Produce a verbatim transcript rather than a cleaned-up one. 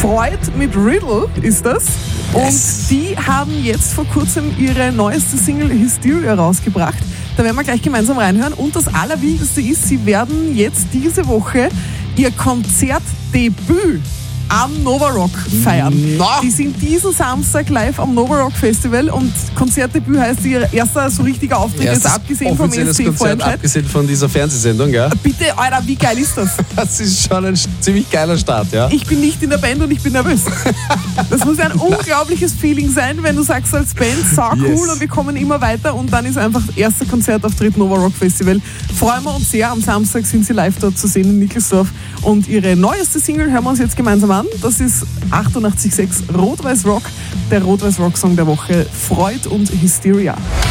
Freud mit Riddle ist das. Und Yes. die haben jetzt vor kurzem ihre neueste Single Hysteria rausgebracht. Da werden wir gleich gemeinsam reinhören. Und das Allerwildeste ist, sie werden jetzt diese Woche ihr Konzertdebüt am Nova Rock feiern. No. Die sind diesen Samstag live am Nova Rock Festival und Konzertdebüt heißt ihr erster so richtiger Auftritt, jetzt Erstes abgesehen vom E offizielles S C Konzert, Vorentscheid. abgesehen von dieser Fernsehsendung, ja. Bitte, Alter, wie geil ist das? Das ist schon ein ziemlich geiler Start, ja. Ich bin nicht in der Band und ich bin nervös. Das muss ein unglaubliches Feeling sein, wenn du sagst als Band, sau cool Yes. und wir kommen immer weiter und dann ist einfach erster Konzertauftritt Nova Rock Festival. Freuen wir uns sehr, am Samstag sind sie live dort zu sehen in Nickelsdorf und ihre neueste Single hören wir uns jetzt gemeinsam an. Das ist achtundachtzig Komma sechs Rot-Weiß Rock, der Rot-Weiß Rock Song der Woche, Freud und Hysteria.